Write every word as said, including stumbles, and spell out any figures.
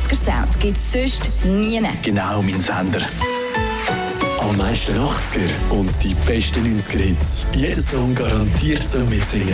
achtziger-Sound gibt es sonst nie. Genau, mein Sender. Am meisten achtziger und die besten neunziger-Hits. Jeder Song garantiert zum Mitsingen.